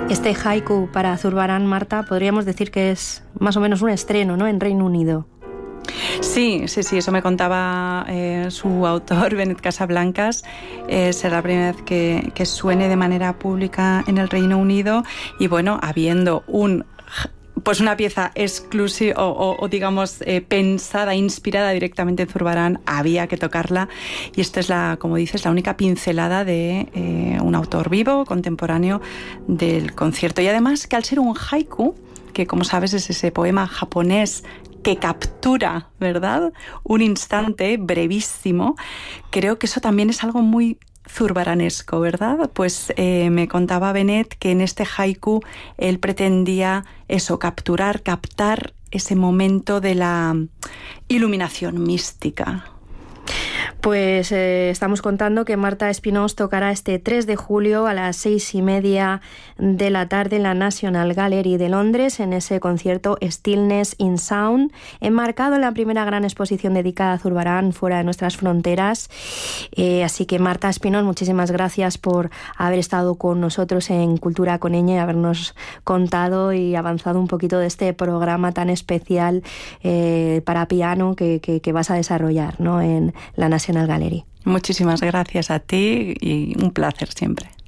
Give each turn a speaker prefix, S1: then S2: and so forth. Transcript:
S1: Este haiku para Zurbarán, Marta, podríamos decir que es más o menos un estreno, ¿no?, en Reino Unido.
S2: Sí, eso me contaba su autor, Benet Casablancas. Será la primera vez que suene de manera pública en el Reino Unido, y bueno, habiendo una pieza exclusiva o digamos pensada, inspirada directamente en Zurbarán, había que tocarla, y esta es como dices, la única pincelada de un autor vivo, contemporáneo del concierto. Y además que al ser un haiku, que como sabes es ese poema japonés que captura, ¿verdad?, un instante brevísimo, creo que eso también es algo muy zurbaranesco, ¿verdad? Pues me contaba Benet que en este haiku él pretendía captar ese momento de la iluminación mística.
S1: Pues estamos contando que Marta Espinós tocará este 3 de julio a las 6:30 de la tarde en la National Gallery de Londres, en ese concierto Stillness in Sound, enmarcado en la primera gran exposición dedicada a Zurbarán fuera de nuestras fronteras. Así que Marta Espinós, muchísimas gracias por haber estado con nosotros en Cultura Coneña y habernos contado y avanzado un poquito de este programa tan especial para piano que vas a desarrollar, ¿no?, en la National Gallery.
S2: Muchísimas gracias a ti y un placer siempre.